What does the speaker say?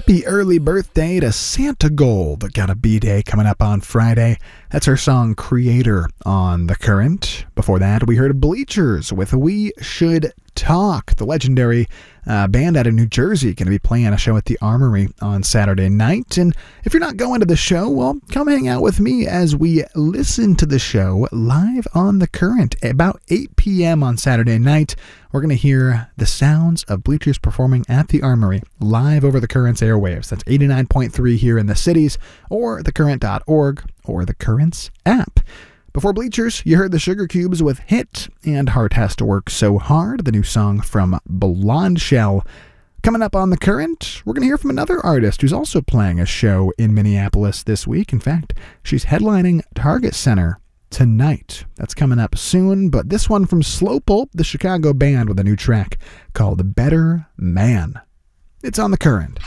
Happy early birthday to Santa Gold. Got a B-Day coming up on Friday. That's her song Creator on The Current. Before that, we heard Bleachers with We Should Talk. The legendary band out of New Jersey going to be playing a show at the Armory on Saturday night. And if you're not going to the show, well, come hang out with me as we listen to the show live on The Current. About 8 p.m. on Saturday night, we're going to hear the sounds of Bleachers performing at the Armory live over The Current's airwaves. That's 89.3 here in the cities, or thecurrent.org, or The Current's app. Before Bleachers, you heard the Sugar Cubes with Hit and Heart Has to Work So Hard, the new song from Blonde Shell. Coming up on The Current, we're going to hear from another artist who's also playing a show in Minneapolis this week. In fact, she's headlining Target Center tonight. That's coming up soon, but this one from Slow Pulp, the Chicago band, with a new track called Better Man. It's on The Current.